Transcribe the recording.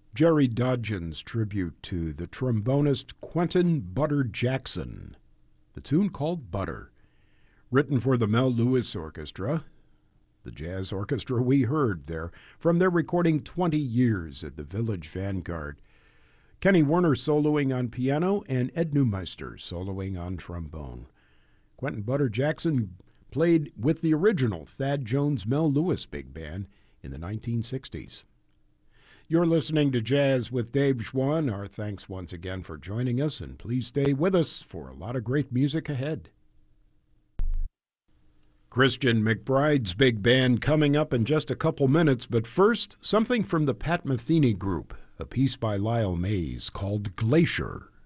Jerry Dodgen's tribute to the trombonist Quentin Butter Jackson. The tune called Butter, written for the Mel Lewis Orchestra, the jazz orchestra we heard there, from their recording 20 Years at the Village Vanguard. Kenny Werner soloing on piano and Ed Neumeister soloing on trombone. Quentin Butter Jackson played with the original Thad Jones Mel Lewis Big Band in the 1960s. You're listening to Jazz with Dave Schwann. Our thanks once again for joining us, and please stay with us for a lot of great music ahead. Christian McBride's Big Band coming up in just a couple minutes, but first, something from the Pat Metheny Group, a piece by Lyle Mays called Glacier.